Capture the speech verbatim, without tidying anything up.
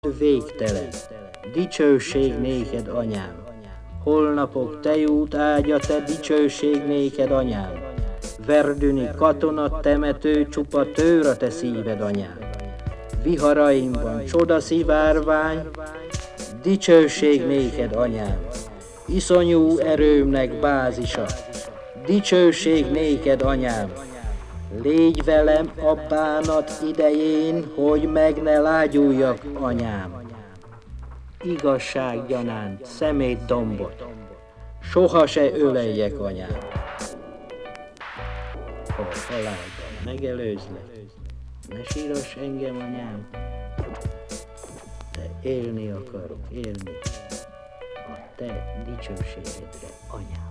végtelen, dicsőség néked, anyám. Holnapok tejút ágya, te dicsőség néked, anyám. Verdüni katona temető, csupa tőr a te szíved, anyám. Viharaimban csoda szivárvány, dicsőség néked, anyám. Iszonyú erőmnek bázisa, dicsőség néked, anyám. Légy velem a bánat idején, hogy meg ne lágyuljak, anyám. Igazság gyanánt szemét dombot, soha se öleljek, anyám. Ha a halálban megelőzlek, ne sírass engem, anyám. De élni akarok, élni a te dicsőségedre, anyám.